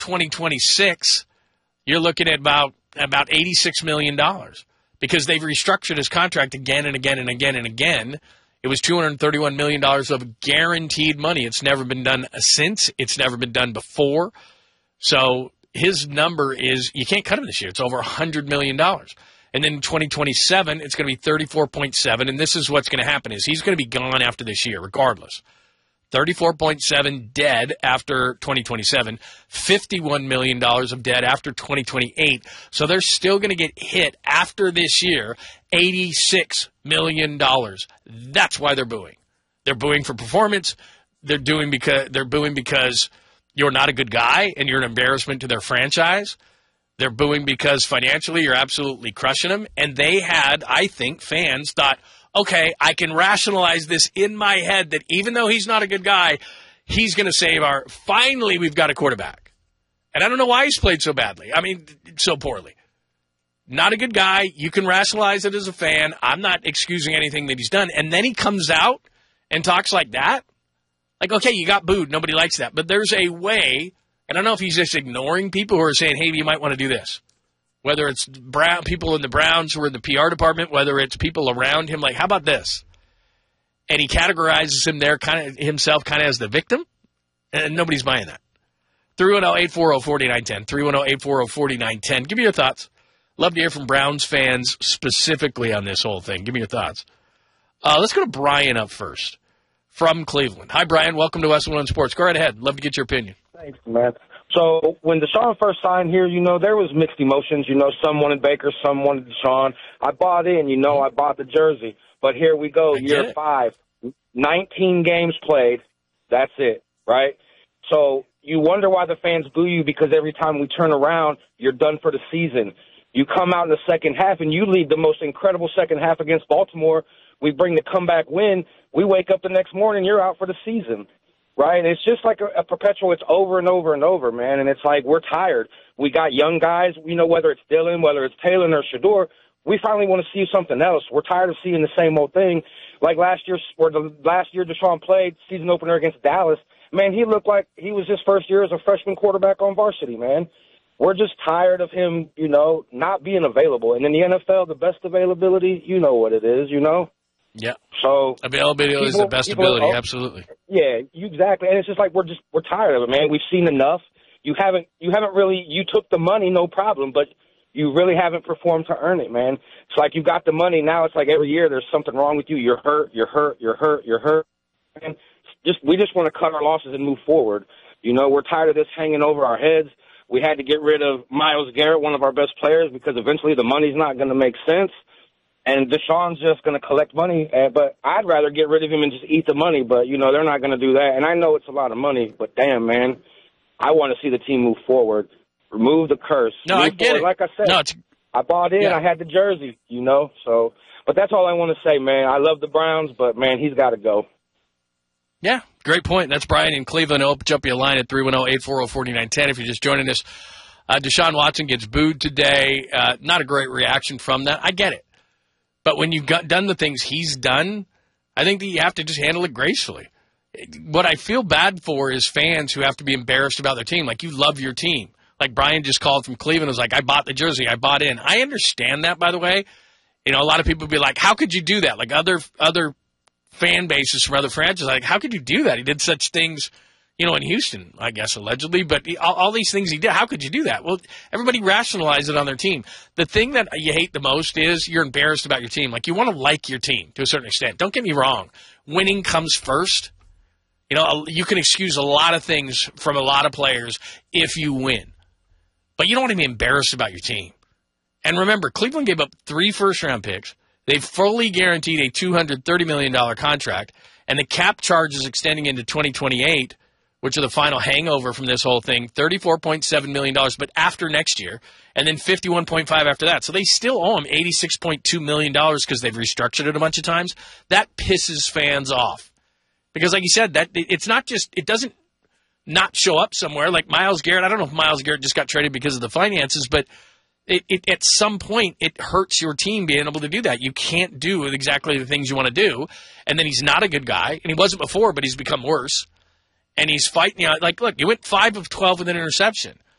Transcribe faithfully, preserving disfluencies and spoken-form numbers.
twenty twenty-six, you're looking at about about eighty-six million dollars because they've restructured his contract again and again and again and again. It was two hundred thirty-one million dollars of guaranteed money. It's never been done since. It's never been done before. So his number is, you can't cut him this year. It's over one hundred million dollars. And then in twenty twenty-seven, it's going to be thirty-four point seven. And this is what's going to happen is he's going to be gone after this year, regardless. thirty-four point seven dead after twenty twenty-seven, fifty-one million dollars of dead after twenty twenty-eight. So they're still going to get hit after this year, eighty-six million dollars. That's why they're booing. They're booing for performance. They're doing because they're booing because you're not a good guy and you're an embarrassment to their franchise. They're booing because financially you're absolutely crushing them. And they had, I think, fans thought, okay, I can rationalize this in my head that even though he's not a good guy, he's going to save our – finally we've got a quarterback. And I don't know why he's played so badly. I mean, so poorly. Not a good guy. You can rationalize it as a fan. I'm not excusing anything that he's done. And then he comes out and talks like that. Like, okay, you got booed. Nobody likes that. But there's a way – and I don't know if he's just ignoring people who are saying, hey, you might want to do this. Whether it's Brown, people in the Browns who are in the P R department, whether it's people around him, like, how about this? And he categorizes him there, kind of himself, kind of as the victim, and nobody's buying that. three one zero, eight four zero, four nine one zero, three one zero, eight four zero, four nine one zero. Give me your thoughts. Love to hear from Browns fans specifically on this whole thing. Give me your thoughts. Uh, let's go to Brian up first from Cleveland. Hi, Brian. Welcome to West One Sports. Go right ahead. Love to get your opinion. Thanks, man. So when Deshaun first signed here, you know, there was mixed emotions. You know, some wanted Baker, some wanted Deshaun. I bought in, you know, I bought the jersey. But here we go, I year five, nineteen games played. That's it, right? So you wonder why the fans boo you because every time we turn around, you're done for the season. You come out in the second half and you lead the most incredible second half against Baltimore. We bring the comeback win. We wake up the next morning, you're out for the season. Right? And it's just like a, a perpetual, it's over and over and over, man. And it's like, we're tired. We got young guys, you know, whether it's Dylan, whether it's Taylor or Shador, we finally want to see something else. We're tired of seeing the same old thing. Like last year, or the last year Deshaun played, season opener against Dallas, man, he looked like he was his first year as a freshman quarterback on varsity, man. We're just tired of him, you know, not being available. And in the N F L, the best availability, you know what it is, you know? Yeah. So availability people, is the best people, ability, absolutely. Yeah, you, exactly. And it's just like we're just we're tired of it, man. We've seen enough. You haven't you haven't really you took the money, no problem, but you really haven't performed to earn it, man. It's like you got the money, now it's like every year there's something wrong with you. You're hurt, you're hurt, you're hurt, you're hurt. And just we just want to cut our losses and move forward. You know, we're tired of this hanging over our heads. We had to get rid of Myles Garrett, one of our best players, because eventually the money's not going to make sense. And Deshaun's just going to collect money, uh, but I'd rather get rid of him and just eat the money. But, you know, they're not going to do that. And I know it's a lot of money, but damn, man, I want to see the team move forward. Remove the curse. No, move I get forward. it. Like I said, no, it's... I bought in. Yeah. I had the jersey, you know. So, but that's all I want to say, man. I love the Browns, but, man, he's got to go. Yeah, great point. That's Brian in Cleveland. I'll jump you a line at three one zero, eight four zero, four nine one zero if you're just joining us. Uh, Deshaun Watson gets booed today. Uh, not a great reaction from that. I get it. But when you've got, done the things he's done, I think that you have to just handle it gracefully. What I feel bad for is fans who have to be embarrassed about their team. Like, you love your team. Like Brian just called from Cleveland and was like, I bought the jersey. I bought in. I understand that, by the way. You know, a lot of people would be like, how could you do that? Like other other fan bases from other franchises, like, how could you do that? He did such things, you know, in Houston, I guess, allegedly. But he, all, all these things he did, how could you do that? Well, everybody rationalized it on their team. The thing that you hate the most is you're embarrassed about your team. Like, you want to like your team to a certain extent. Don't get me wrong. Winning comes first. You know, you can excuse a lot of things from a lot of players if you win. But you don't want to be embarrassed about your team. And remember, Cleveland gave up three first-round picks. They fully guaranteed a two hundred thirty million dollars contract. And the cap charge is extending into twenty twenty-eight, which are the final hangover from this whole thing, thirty-four point seven million dollars, but after next year, and then fifty-one point five after that. So they still owe him eighty-six point two million dollars because they've restructured it a bunch of times. That pisses fans off. Because like you said, that it's not just, it doesn't not show up somewhere. Like Myles Garrett, I don't know if Myles Garrett just got traded because of the finances, but it, it at some point it hurts your team being able to do that. You can't do exactly the things you want to do. And then he's not a good guy, and he wasn't before, but he's become worse. And he's fighting, you know, like, look, you went five of twelve with an interception.